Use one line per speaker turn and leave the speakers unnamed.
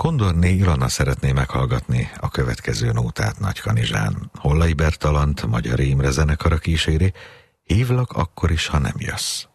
Kondorné Ilona szeretné meghallgatni a következő nótát Nagykanizsán. Hollai Bertalant, Magyar Imre zenekara kíséri, hívlak akkor is, ha nem jössz.